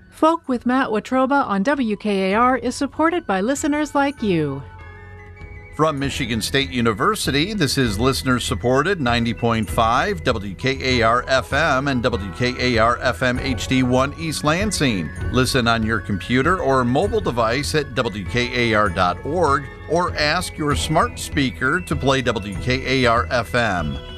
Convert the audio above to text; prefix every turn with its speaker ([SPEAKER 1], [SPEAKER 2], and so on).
[SPEAKER 1] Folk with Matt Watroba on WKAR is supported by listeners like you.
[SPEAKER 2] From Michigan State University, this is listener-supported 90.5 WKAR-FM and WKAR-FM HD1 East Lansing. Listen on your computer or mobile device at WKAR.org or ask your smart speaker to play WKAR-FM.